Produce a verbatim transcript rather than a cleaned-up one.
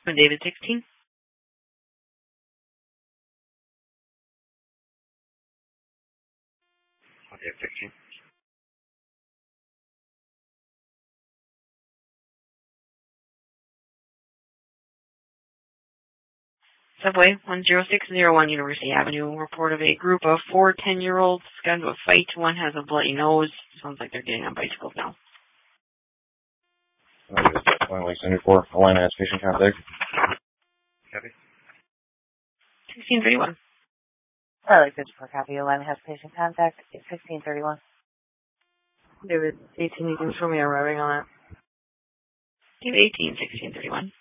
David sixteen. David sixteen. Subway one zero six zero one University Avenue. Report of a group of four ten-year-olds got into a fight. One has a bloody nose. Sounds like they're getting on bicycles now. Lake seventy-four. Alana has patient contact. Copy. sixteen thirty-one. Lake fifty-four. Copy. Alana has patient contact. sixteen thirty-one. David eighteen. You can show me arriving on that. David eighteen, sixteen thirty-one.